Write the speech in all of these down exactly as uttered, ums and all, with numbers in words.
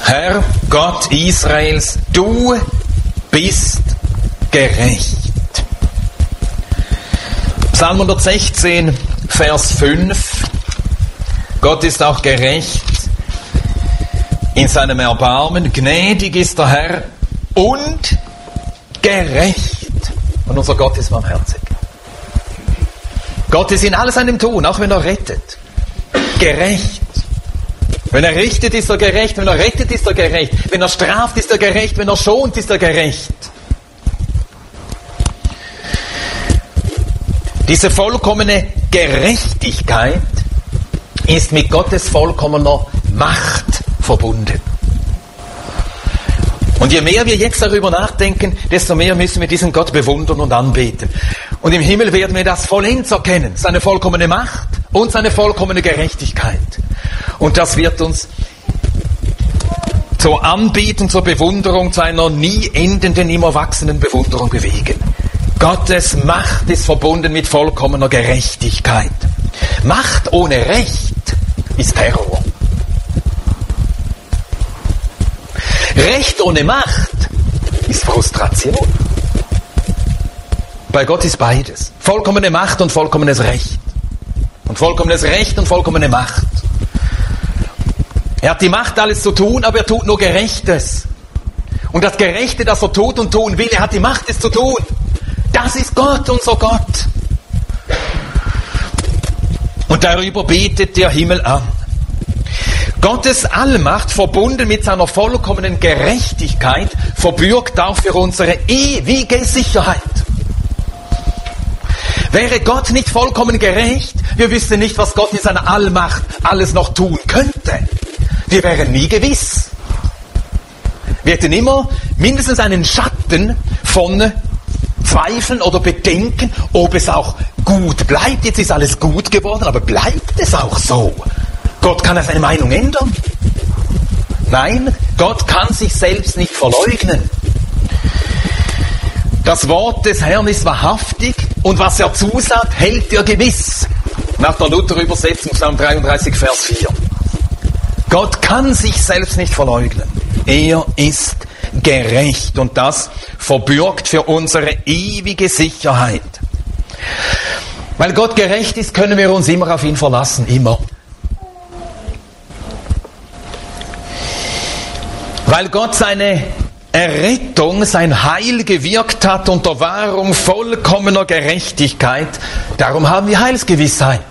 Herr Gott Israels, du bist gerecht. Psalm hundertsechzehn, Vers fünf. Gott ist auch gerecht in seinem Erbarmen. Gnädig ist der Herr und gerecht. Und unser Gott ist barmherzig. Gott ist in all seinem Tun, auch wenn er rettet, gerecht. Wenn er richtet, ist er gerecht. Wenn er rettet, ist er gerecht. Wenn er straft, ist er gerecht. Wenn er schont, ist er gerecht. Diese vollkommene Gerechtigkeit ist mit Gottes vollkommener Macht verbunden. Und je mehr wir jetzt darüber nachdenken, desto mehr müssen wir diesen Gott bewundern und anbeten. Und im Himmel werden wir das vollends erkennen, seine vollkommene Macht und seine vollkommene Gerechtigkeit. Und das wird uns zur Anbetung, zur Bewunderung, zu einer nie endenden, immer wachsenden Bewunderung bewegen. Gottes Macht ist verbunden mit vollkommener Gerechtigkeit. Macht ohne Recht ist Terror. Recht ohne Macht ist Frustration. Bei Gott ist beides. Vollkommene Macht und vollkommenes Recht. Und vollkommenes Recht und vollkommene Macht. Er hat die Macht, alles zu tun, aber er tut nur Gerechtes. Und das Gerechte, das er tut und tun will, er hat die Macht, es zu tun. Das ist Gott, unser Gott. Und darüber betet der Himmel an. Gottes Allmacht, verbunden mit seiner vollkommenen Gerechtigkeit, verbürgt auch für unsere ewige Sicherheit. Wäre Gott nicht vollkommen gerecht, wir wüssten nicht, was Gott in seiner Allmacht alles noch tun könnte. Wir wären nie gewiss. Wir hätten immer mindestens einen Schatten von Zweifeln oder Bedenken, ob es auch gut bleibt. Jetzt ist alles gut geworden, aber bleibt es auch so? Gott kann ja seine Meinung ändern. Nein, Gott kann sich selbst nicht verleugnen. Das Wort des Herrn ist wahrhaftig und was er zusagt, hält er gewiss. Nach der Luther-Übersetzung, Psalm dreiunddreißig, Vers vier. Gott kann sich selbst nicht verleugnen. Er ist gerecht und das verbürgt für unsere ewige Sicherheit. Weil Gott gerecht ist, können wir uns immer auf ihn verlassen, immer. Weil Gott seine Errettung, sein Heil gewirkt hat unter Wahrung vollkommener Gerechtigkeit, darum haben wir Heilsgewissheit.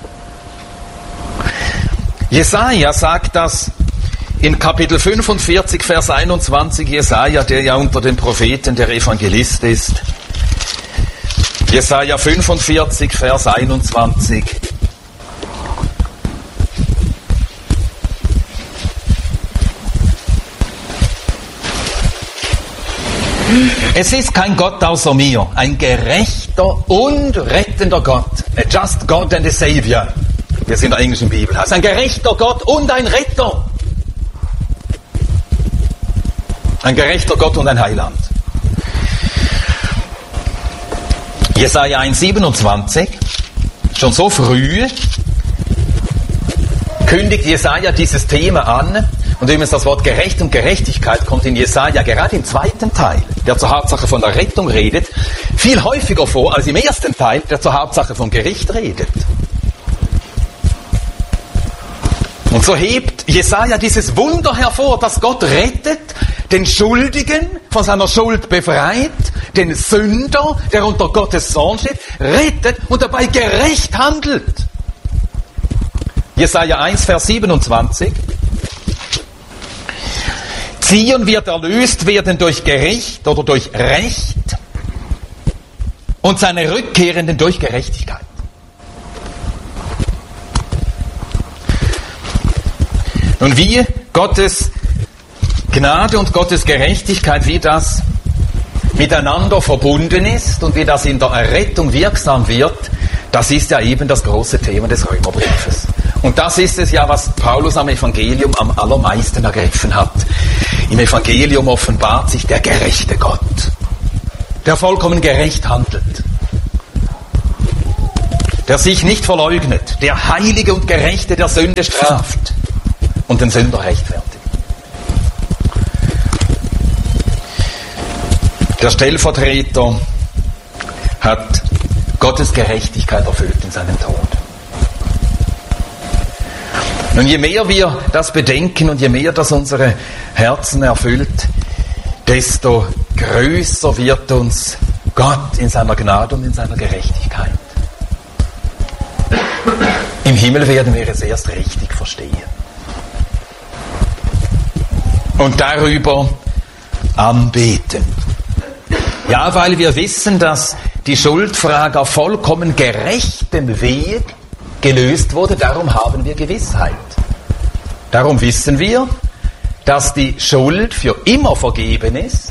Jesaja sagt das in Kapitel fünfundvierzig, Vers einundzwanzig, Jesaja, der ja unter den Propheten der Evangelist ist. Jesaja fünfundvierzig, Vers einundzwanzig. Es ist kein Gott außer mir, ein gerechter und rettender Gott. A just God and a Savior, wie es in der englischen Bibel heißt. Ein gerechter Gott und ein Retter. Ein gerechter Gott und ein Heiland. Jesaja eins, siebenundzwanzig, schon so früh kündigt Jesaja dieses Thema an. Und übrigens das Wort Gerecht und Gerechtigkeit kommt in Jesaja gerade im zweiten Teil, der zur Hauptsache von der Rettung redet, viel häufiger vor als im ersten Teil, der zur Hauptsache vom Gericht redet. Und so hebt Jesaja dieses Wunder hervor, dass Gott rettet, den Schuldigen von seiner Schuld befreit, den Sünder, der unter Gottes Zorn steht, rettet und dabei gerecht handelt. Jesaja eins, Vers siebenundzwanzig. Zion wird erlöst werden durch Gericht oder durch Recht und seine Rückkehrenden durch Gerechtigkeit. Nun, wie Gottes Gnade und Gottes Gerechtigkeit, wie das miteinander verbunden ist und wie das in der Errettung wirksam wird, das ist ja eben das große Thema des Römerbriefes. Und das ist es ja, was Paulus am Evangelium am allermeisten ergriffen hat. Im Evangelium offenbart sich der gerechte Gott, der vollkommen gerecht handelt, der sich nicht verleugnet, der Heilige und Gerechte, der Sünde straft und den Sünder rechtfertigt. Der Stellvertreter hat Gottes Gerechtigkeit erfüllt in seinem Tod. Und je mehr wir das bedenken und je mehr das unsere Herzen erfüllt, desto größer wird uns Gott in seiner Gnade und in seiner Gerechtigkeit. Im Himmel werden wir es erst richtig verstehen. Und darüber anbeten. Ja, weil wir wissen, dass die Schuldfrage auf vollkommen gerechtem Weg gelöst wurde, darum haben wir Gewissheit. Darum wissen wir, dass die Schuld für immer vergeben ist,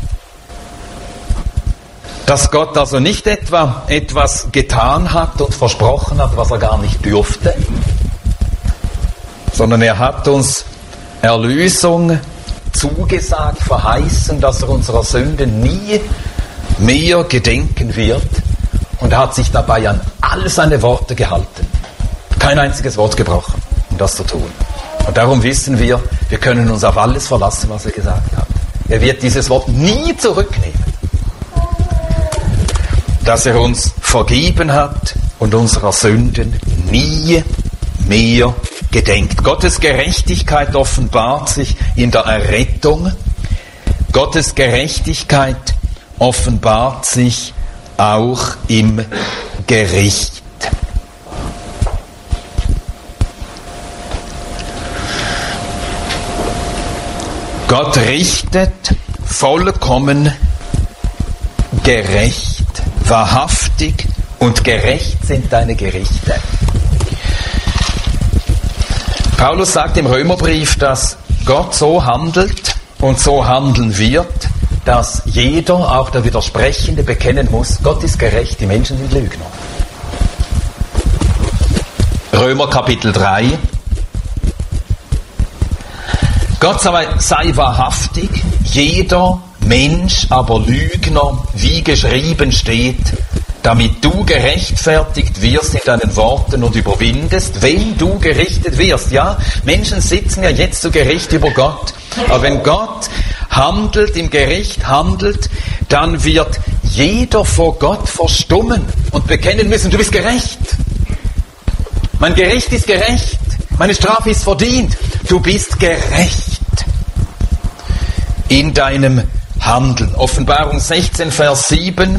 dass Gott also nicht etwa etwas getan hat und versprochen hat, was er gar nicht dürfte, sondern er hat uns Erlösung zugesagt, verheißen, dass er unserer Sünden nie mehr gedenken wird, und er hat sich dabei an all seine Worte gehalten. Kein einziges Wort gebrochen, um das zu tun. Und darum wissen wir, wir können uns auf alles verlassen, was er gesagt hat. Er wird dieses Wort nie zurücknehmen. Dass er uns vergeben hat und unserer Sünden nie mehr gedenkt. Gottes Gerechtigkeit offenbart sich in der Errettung. Gottes Gerechtigkeit offenbart sich auch im Gericht. Gott richtet vollkommen gerecht, wahrhaftig und gerecht sind deine Gerichte. Paulus sagt im Römerbrief, dass Gott so handelt und so handeln wird, dass jeder, auch der Widersprechende, bekennen muss, Gott ist gerecht, die Menschen sind Lügner. Römer Kapitel drei. Gott sei wahrhaftig, jeder Mensch aber Lügner, wie geschrieben steht, damit du gerechtfertigt wirst in deinen Worten und überwindest, wenn du gerichtet wirst. Ja, Menschen sitzen ja jetzt zu Gericht über Gott, aber wenn Gott handelt, im Gericht handelt, dann wird jeder vor Gott verstummen und bekennen müssen, du bist gerecht. Mein Gericht ist gerecht, meine Strafe ist verdient, du bist gerecht in deinem Handeln. Offenbarung sechzehn, Vers sieben.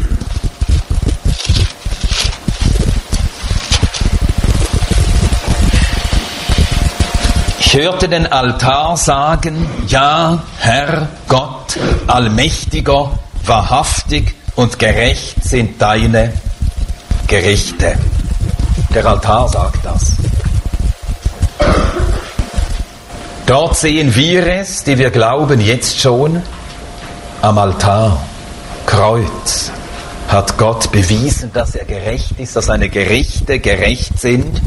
Ich hörte den Altar sagen, ja, Herr Gott, allmächtiger, wahrhaftig und gerecht sind deine Gerichte. Der Altar sagt das. Dort sehen wir es, die wir glauben, jetzt schon am Altar, Kreuz, hat Gott bewiesen, dass er gerecht ist, dass seine Gerichte gerecht sind.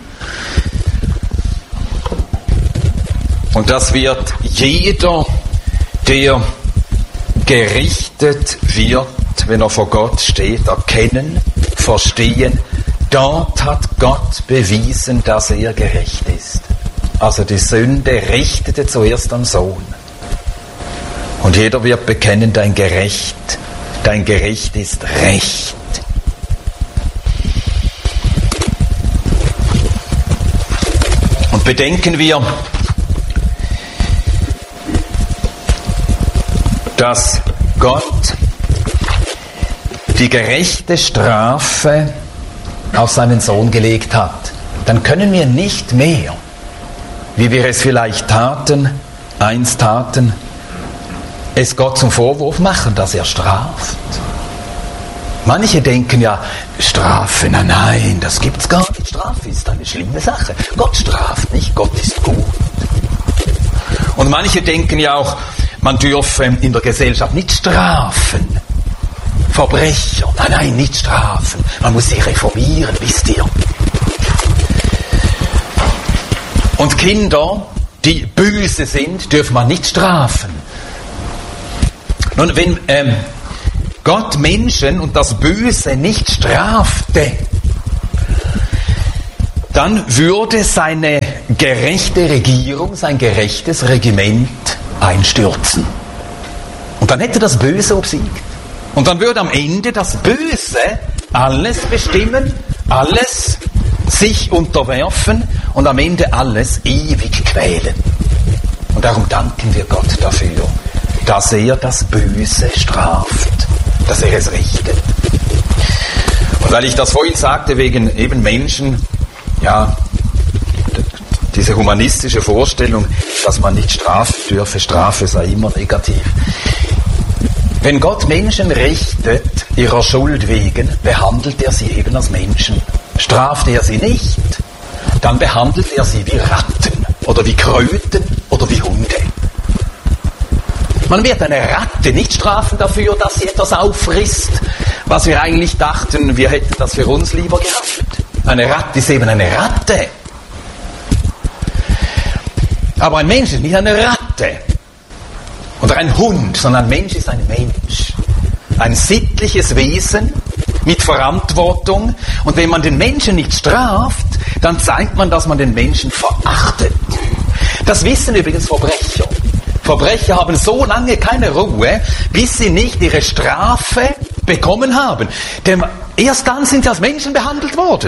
Und das wird jeder, der gerichtet wird, wenn er vor Gott steht, erkennen, verstehen. Dort hat Gott bewiesen, dass er gerecht ist. Also die Sünde richtete zuerst am Sohn. Und jeder wird bekennen, dein Gerecht, dein Gericht ist Recht. Und bedenken wir, dass Gott die gerechte Strafe auf seinen Sohn gelegt hat, dann können wir nicht mehr, wie wir es vielleicht taten, einst taten, es Gott zum Vorwurf machen, dass er straft. Manche denken ja, Strafe, nein, nein, das gibt's gar nicht. Strafe ist eine schlimme Sache. Gott straft nicht, Gott ist gut. Und manche denken ja auch, man dürfe in der Gesellschaft nicht strafen. Verbrecher, nein, nein, nicht strafen. Man muss sie reformieren, wisst ihr. Und Kinder, die böse sind, dürfen man nicht strafen. Nun, wenn ähm, Gott Menschen und das Böse nicht strafte, dann würde seine gerechte Regierung, sein gerechtes Regiment einstürzen. Und dann hätte das Böse obsiegt. Und dann würde am Ende das Böse alles bestimmen, alles sich unterwerfen und am Ende alles ewig quälen. Und darum danken wir Gott dafür, dass er das Böse straft, dass er es richtet. Und weil ich das vorhin sagte, wegen eben Menschen, ja, diese humanistische Vorstellung, dass man nicht strafen dürfe, Strafe sei immer negativ. Wenn Gott Menschen richtet, ihrer Schuld wegen, behandelt er sie eben als Menschen. Straft er sie nicht, dann behandelt er sie wie Ratten oder wie Kröten oder wie Hunde. Man wird eine Ratte nicht strafen dafür, dass sie etwas auffrisst, was wir eigentlich dachten, wir hätten das für uns lieber gehabt. Eine Ratte ist eben eine Ratte. Aber ein Mensch ist nicht eine Ratte oder ein Hund, sondern ein Mensch ist ein Mensch. Ein sittliches Wesen mit Verantwortung. Und wenn man den Menschen nicht straft, dann zeigt man, dass man den Menschen verachtet. Das wissen übrigens Verbrecher. Verbrecher haben so lange keine Ruhe, bis sie nicht ihre Strafe bekommen haben. Denn erst dann sind sie als Menschen behandelt worden.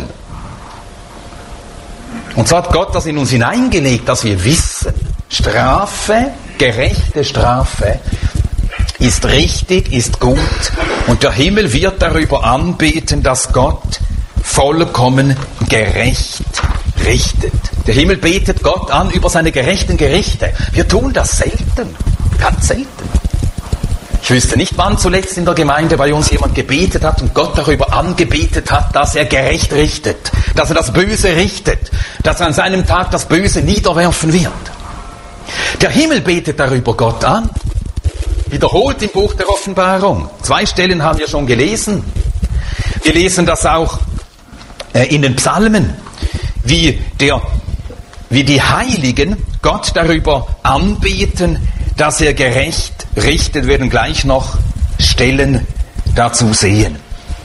Und so hat Gott das in uns hineingelegt, dass wir wissen, Strafe, gerechte Strafe, ist richtig, ist gut. Und der Himmel wird darüber anbeten, dass Gott vollkommen gerecht richtet. Der Himmel betet Gott an über seine gerechten Gerichte. Wir tun das selten, ganz selten. Ich wüsste nicht, wann zuletzt in der Gemeinde bei uns jemand gebetet hat und Gott darüber angebetet hat, dass er gerecht richtet, dass er das Böse richtet, dass er an seinem Tag das Böse niederwerfen wird. Der Himmel betet darüber Gott an, wiederholt im Buch der Offenbarung. Zwei Stellen haben wir schon gelesen. Wir lesen das auch äh, in den Psalmen, wie, der, wie die Heiligen Gott darüber anbeten, dass er gerecht richtet. Wir werden gleich noch Stellen dazu sehen.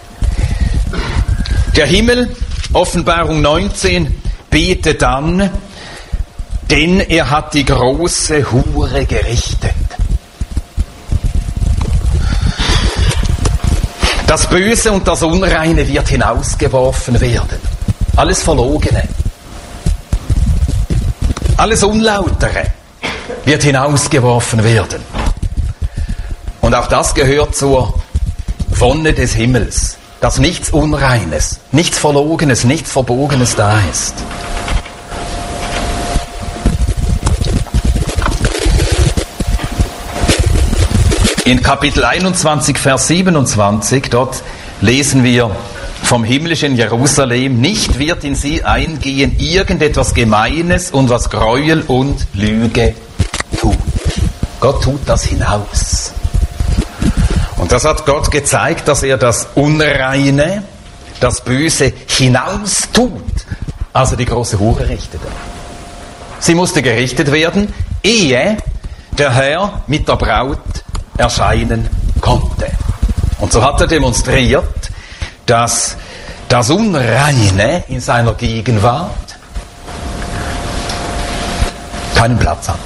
Der Himmel, Offenbarung neunzehn, betet an, denn er hat die große Hure gerichtet. Das Böse und das Unreine wird hinausgeworfen werden. Alles Verlogene, alles Unlautere wird hinausgeworfen werden. Und auch das gehört zur Wonne des Himmels, dass nichts Unreines, nichts Verlogenes, nichts Verbogenes da ist. In Kapitel einundzwanzig, Vers siebenundzwanzig, dort lesen wir vom himmlischen Jerusalem, nicht wird in sie eingehen irgendetwas Gemeines und was Gräuel und Lüge tut. Gott tut das hinaus. Und das hat Gott gezeigt, dass er das Unreine, das Böse hinaus tut, als er die große Hure richtete. Sie musste gerichtet werden, ehe der Herr mit der Braut erscheinen konnte. Und so hat er demonstriert, dass das Unreine in seiner Gegenwart keinen Platz hat.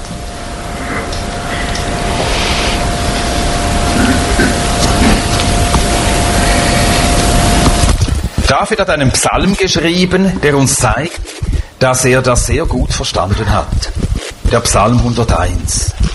David hat einen Psalm geschrieben, der uns zeigt, dass er das sehr gut verstanden hat. Der Psalm hunderteins.